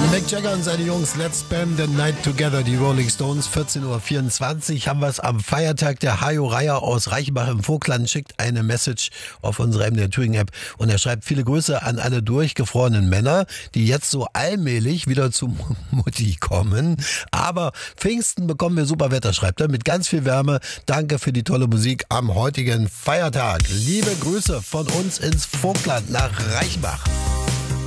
Mick Jagger und seine Jungs, let's spend the night together. Die Rolling Stones, 14.24 Uhr haben wir es am Feiertag. Der Hajo Reier aus Reichenbach im Vogtland schickt eine Message auf unsere MDR Thüringen App und er schreibt: viele Grüße an alle durchgefrorenen Männer, die jetzt so allmählich wieder zu Mutti kommen. Aber Pfingsten bekommen wir super Wetter, schreibt er, mit ganz viel Wärme. Danke für die tolle Musik am heutigen Feiertag. Liebe Grüße von uns ins Vogtland nach Reichenbach.